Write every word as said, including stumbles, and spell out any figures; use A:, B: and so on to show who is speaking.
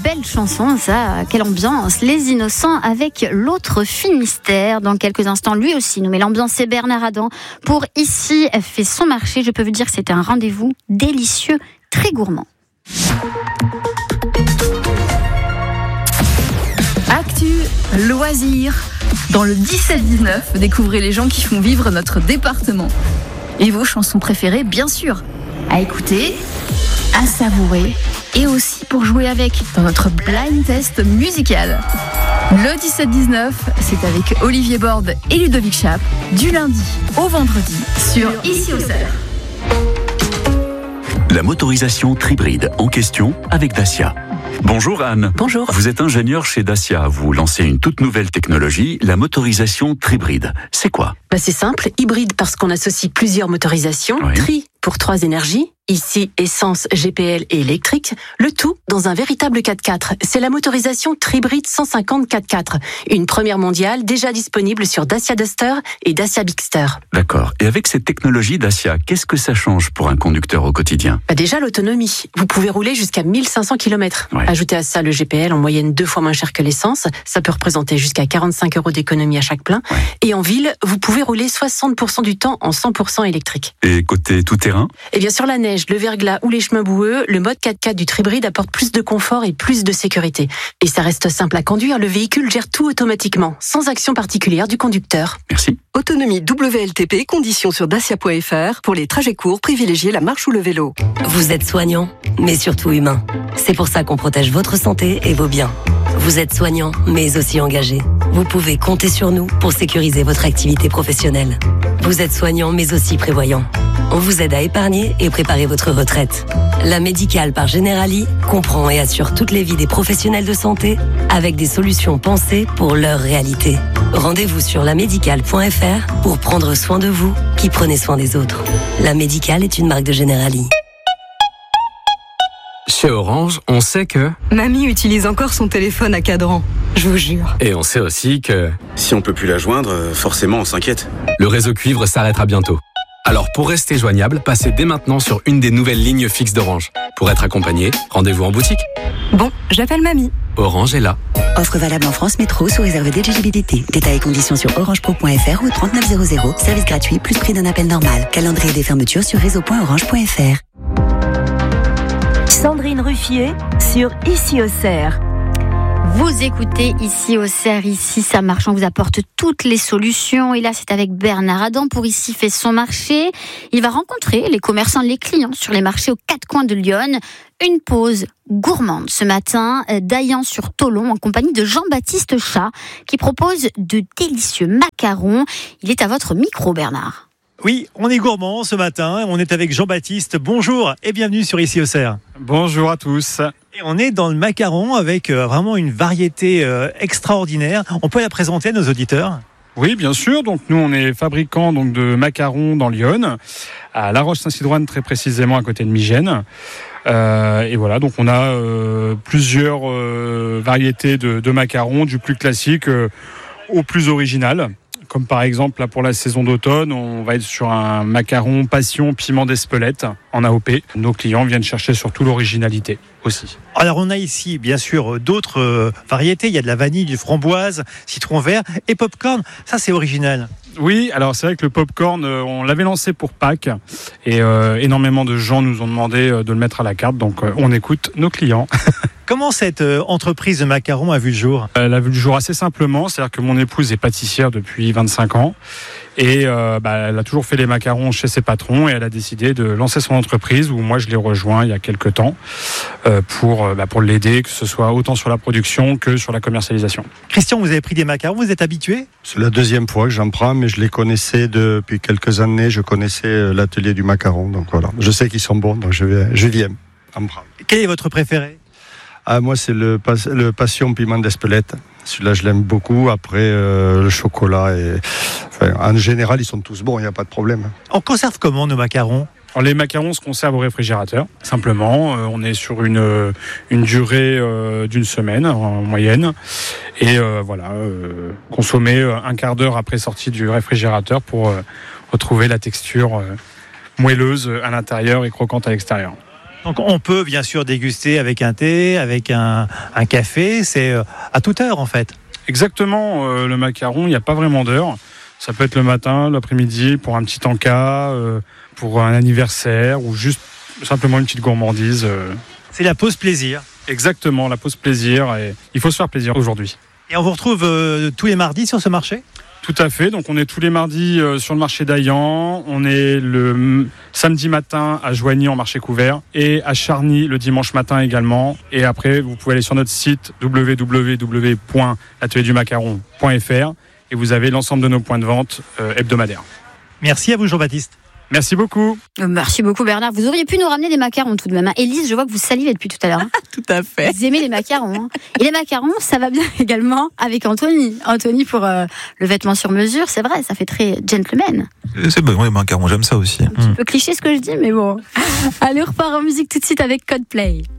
A: belle chanson, ça, quelle ambiance. Les Innocents avec l'autre Finistère. Dans quelques instants, lui aussi nous met l'ambiance. C'est Bernard Adam pour Ici fait son marché. Je peux vous dire que c'était un rendez-vous délicieux, très gourmand.
B: Actu, loisirs. Dans le dix-sept dix-neuf, découvrez les gens qui font vivre notre département. Et vos chansons préférées, bien sûr. À écouter, à savourer et aussi pour jouer avec dans notre blind test musical. Le dix-sept dix-neuf, c'est avec Olivier Borde et Ludovic Chape, du lundi au vendredi sur Ici au Cerf.
C: La motorisation Tribride en question avec Dacia. Bonjour Anne.
D: Bonjour.
C: Vous êtes ingénieure chez Dacia. Vous lancez une toute nouvelle technologie, la motorisation Tribride. C'est quoi ?
D: Bah c'est simple, hybride parce qu'on associe plusieurs motorisations,
C: Oui.
D: tri pour trois énergies, ici essence, G P L et électrique, le tout dans un véritable quatre-quatre. C'est la motorisation Tribride cent cinquante quatre-quatre, une première mondiale déjà disponible sur Dacia Duster et Dacia Bigster.
C: D'accord. Et avec cette technologie Dacia, qu'est-ce que ça change pour un conducteur au quotidien ?
D: Bah déjà l'autonomie, vous pouvez rouler jusqu'à mille cinq cents kilomètres.
C: Ouais.
D: Ajoutez à ça le G P L en moyenne deux fois moins cher que l'essence, ça peut représenter jusqu'à quarante-cinq euros d'économie à chaque plein.
C: Ouais.
D: Et en ville, vous pouvez rouler soixante pour cent du temps en cent pour cent électrique.
C: Et côté tout-terrain ?
D: Et bien sur la neige, le verglas ou les chemins boueux, le mode quatre-quatre du Tribride apporte plus de confort et plus de sécurité. Et ça reste simple à conduire, le véhicule gère tout automatiquement, sans action particulière du conducteur.
C: Merci.
E: Autonomie W L T P, conditions sur dacia point f r. Pour les trajets courts, privilégiez la marche ou le vélo.
F: Vous êtes soignant, mais surtout humain. C'est pour ça qu'on protège votre santé et vos biens. Vous êtes soignant, mais aussi engagé. Vous pouvez compter sur nous pour sécuriser votre activité professionnelle. Vous êtes soignant, mais aussi prévoyant. On vous aide à épargner et préparer votre retraite. La Médicale par Generali comprend et assure toutes les vies des professionnels de santé avec des solutions pensées pour leur réalité. Rendez-vous sur la médicale point f r pour prendre soin de vous qui prenez soin des autres. La Médicale est une marque de Generali.
G: Chez Orange, on sait que...
E: Mamie utilise encore son téléphone à cadran, je vous jure.
G: Et on sait aussi que...
H: Si on peut plus la joindre, forcément on s'inquiète.
G: Le réseau cuivre s'arrêtera bientôt. Alors pour rester joignable, passez dès maintenant sur une des nouvelles lignes fixes d'Orange. Pour être accompagné, rendez-vous en boutique.
E: Bon, j'appelle mamie.
G: Orange est là.
I: Offre valable en France Métro sous réserve d'éligibilité. Détails et conditions sur orangepro point f r ou trente-neuf zéro zéro. Service gratuit plus prix d'un appel normal. Calendrier des fermetures sur réseau point orange point f r.
J: Sandrine Ruffier sur Ici au Cerf.
A: Vous écoutez Ici au Cerf, Ici ça marche, on vous apporte toutes les solutions. Et là c'est avec Bernard Adam pour Ici fait son marché. Il va rencontrer les commerçants, les clients sur les marchés aux quatre coins de Lyon. Une pause gourmande ce matin d'Aillan-sur-Tholon en compagnie de Jean-Baptiste Chat qui propose de délicieux macarons. Il est à votre micro Bernard.
K: Oui, on est gourmand ce matin, on est avec Jean-Baptiste. Bonjour et bienvenue sur Ici au Cerf.
L: Bonjour à tous.
K: Et on est dans le macaron avec euh, vraiment une variété euh, extraordinaire. On peut la présenter à nos auditeurs ?
L: Oui, bien sûr. Donc nous, on est fabricant donc de macarons dans Lyon, à La Roche-Saint-Sidoine très précisément à côté de Migène. Euh, et voilà, donc on a euh, plusieurs euh, variétés de, de macarons, du plus classique euh, au plus original. Comme par exemple, là pour la saison d'automne, on va être sur un macaron passion piment d'Espelette en A O P. Nos clients viennent chercher surtout l'originalité aussi.
K: Alors on a ici bien sûr d'autres euh, variétés. Il y a de la vanille, du framboise, citron vert et popcorn. Ça c'est original.
L: Oui, alors c'est vrai que le popcorn, euh, on l'avait lancé pour Pâques et euh, énormément de gens nous ont demandé euh, de le mettre à la carte. Donc euh, on écoute nos clients.
K: Comment cette euh, entreprise de macarons a vu le jour ?
L: Elle a vu le jour assez simplement, c'est-à-dire que mon épouse est pâtissière depuis vingt-cinq ans et euh, bah, elle a toujours fait les macarons chez ses patrons et elle a décidé de lancer son entreprise où moi je l'ai rejoint il y a quelques temps euh, pour, euh, bah, pour l'aider, que ce soit autant sur la production que sur la commercialisation.
K: Christian, vous avez pris des macarons, vous êtes habitué ?
M: C'est la deuxième fois que j'en prends, mais je les connaissais depuis quelques années, je connaissais l'atelier du macaron, donc voilà. Je sais qu'ils sont bons, donc je, vais, je viens en prendre.
K: Quel est votre préféré ?
M: Ah, moi, c'est le, le passion piment d'Espelette. Celui-là, je l'aime beaucoup. Après, euh, le chocolat. Et... Enfin, en général, ils sont tous bons, il n'y a pas de problème.
K: On conserve comment nos macarons ?
L: Alors, les macarons se conservent au réfrigérateur, simplement. Euh, on est sur une, une durée euh, d'une semaine en moyenne. Et euh, voilà, euh, consommer un quart d'heure après sortie du réfrigérateur pour euh, retrouver la texture euh, moelleuse à l'intérieur et croquante à l'extérieur.
K: Donc on peut bien sûr déguster avec un thé, avec un, un café, c'est à toute heure en fait.
L: Exactement, euh, le macaron, il n'y a pas vraiment d'heure. Ça peut être le matin, l'après-midi, pour un petit encas, euh, pour un anniversaire ou juste simplement une petite gourmandise. Euh.
K: C'est la pause plaisir.
L: Exactement, la pause plaisir. Et il faut se faire plaisir aujourd'hui.
K: Et on vous retrouve euh, tous les mardis sur ce marché ?
L: Tout à fait, donc on est tous les mardis euh, sur le marché d'Aillan, on est le m- samedi matin à Joigny en marché couvert et à Charny le dimanche matin également. Et après, vous pouvez aller sur notre site w w w point l'atelier du macaron point f r et vous avez l'ensemble de nos points de vente euh, hebdomadaires.
K: Merci à vous Jean-Baptiste.
L: Merci beaucoup.
A: Merci beaucoup Bernard. Vous auriez pu nous ramener des macarons tout de même. Élise, je vois que vous salivez depuis tout à l'heure. Hein.
B: Tout à fait.
A: Vous aimez les macarons. Hein. Et les macarons, ça va bien également avec Anthony. Anthony pour euh, le vêtement sur mesure, c'est vrai, ça fait très gentleman.
N: C'est bon, les macarons, j'aime ça aussi.
A: Un petit peu cliché ce que je dis, mais bon. Allez, on repart en musique tout de suite avec Coldplay.